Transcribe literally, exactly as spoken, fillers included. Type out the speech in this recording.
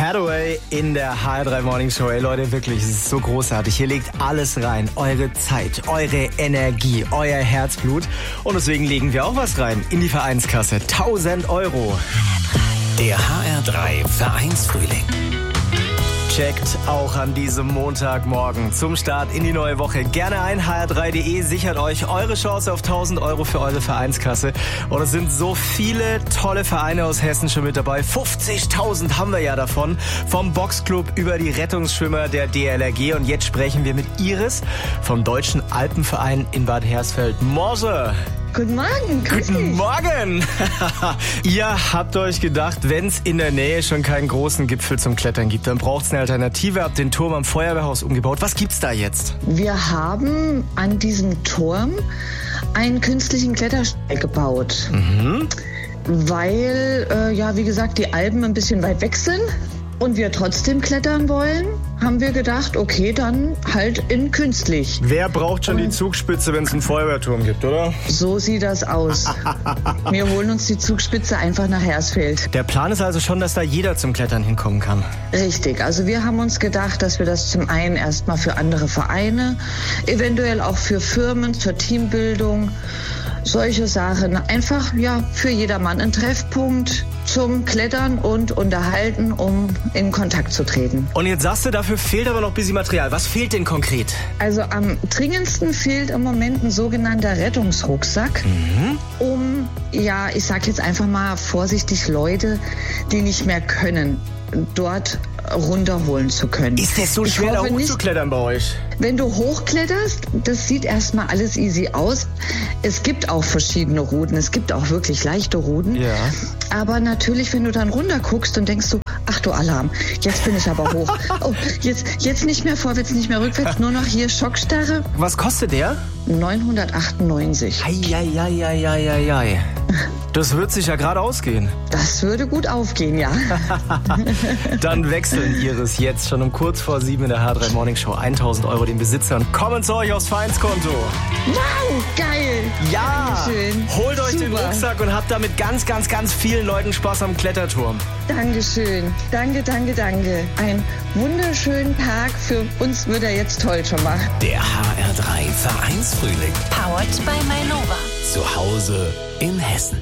Hathaway in der H R drei Morning Show. Ey Leute, wirklich, es ist so großartig. Hier legt alles rein. Eure Zeit, eure Energie, euer Herzblut. Und deswegen legen wir auch was rein in die Vereinskasse. tausend Euro. Der H R drei Vereinsfrühling. Checkt auch an diesem Montagmorgen zum Start in die neue Woche gerne ein. H R drei punkt de sichert euch eure Chance auf tausend Euro für eure Vereinskasse. Und es sind so viele tolle Vereine aus Hessen schon mit dabei. fünfzigtausend haben wir ja davon. Vom Boxclub über die Rettungsschwimmer der D L R G. Und jetzt sprechen wir mit Iris vom Deutschen Alpenverein in Bad Hersfeld. Morse! Guten Morgen, grüß dich. Guten Morgen! Ihr habt euch gedacht, wenn es in der Nähe schon keinen großen Gipfel zum Klettern gibt, dann braucht es eine Alternative. Habt den Turm am Feuerwehrhaus umgebaut. Was gibt's da jetzt? Wir haben an diesem Turm einen künstlichen Klettersteig gebaut. Mhm. Weil, äh, ja, wie gesagt, die Alpen ein bisschen weit weg sind und wir trotzdem klettern wollen, haben wir gedacht, okay, dann halt in künstlich. Wer braucht schon die Zugspitze, wenn es einen Feuerwehrturm gibt, oder? So sieht das aus. Wir holen uns die Zugspitze einfach nach Hersfeld. Der Plan ist also schon, dass da jeder zum Klettern hinkommen kann. Richtig, also wir haben uns gedacht, dass wir das zum einen erstmal für andere Vereine, eventuell auch für Firmen, zur Teambildung, solche Sachen. Einfach, ja, für jedermann ein Treffpunkt zum Klettern und Unterhalten, um in Kontakt zu treten. Und jetzt sagst du, dafür fehlt aber noch ein bisschen Material. Was fehlt denn konkret? Also am dringendsten fehlt im Moment ein sogenannter Rettungsrucksack, Mhm. um, ja, ich sag jetzt einfach mal vorsichtig, Leute, die nicht mehr können, dort runterholen zu können. Ist das so Ich schwer, da hoffe nicht- hochzuklettern bei euch? Wenn du hochkletterst, das sieht erstmal alles easy aus. Es gibt auch verschiedene Routen. Es gibt auch wirklich leichte Routen. Ja. Aber natürlich, wenn du dann runter guckst und denkst du, ach du Alarm, jetzt bin ich aber hoch. Oh, jetzt, jetzt nicht mehr vorwärts, nicht mehr rückwärts, nur noch hier Schockstarre. Was kostet der? neunhundertachtundneunzig. Eieieiei. Das wird sich ja gerade ausgehen. Das würde gut aufgehen, ja. Dann wechseln Iris jetzt schon um kurz vor sieben in der H R drei Morning Show tausend Euro den Besitzern. Kommen zu euch aufs Vereinskonto. Wow, geil. Ja, Dankeschön. holt euch den Super. Rucksack und habt damit ganz, ganz, ganz vielen Leuten Spaß am Kletterturm. Dankeschön. Danke, danke, danke. Einen wunderschönen Tag. Für uns wird er jetzt toll schon mal. Der H R drei Vereinsfrühling. Powered by Mainova. Zu Hause in Hessen.